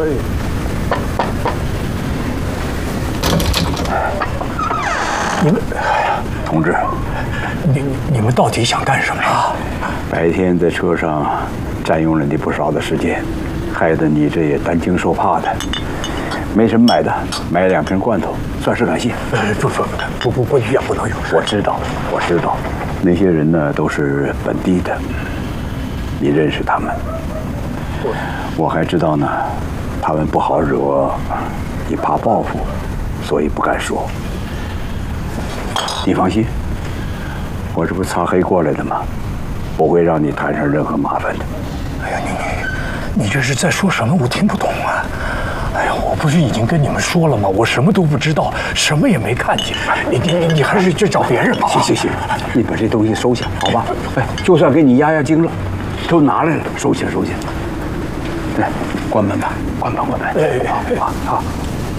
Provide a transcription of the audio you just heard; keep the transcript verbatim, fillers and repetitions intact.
你们， 同志， 你你们到底想干什么？ 白天在车上占用了你不少的时间，害得你这也担惊受怕的。没什么买的，买两瓶罐头，算是感谢。 呃，不不不不不也不能有。 我知道，我知道，那些人呢都是本地的，你认识他们。我还知道呢，他们不好惹，你怕报复，所以不敢说。你放心，我这不擦黑过来的吗？不会让你摊上任何麻烦的。 哎呀，你你你这是在说什么？我听不懂啊！哎呀，我不是已经跟你们说了吗？我什么都不知道，什么也没看见。你你你还是去找别人吧。 行行行，你把这东西收下，好吧？哎，就算给你压压惊了，都拿来了，收起来收起来。来，关门吧，关门关门。哎哎哎，好好。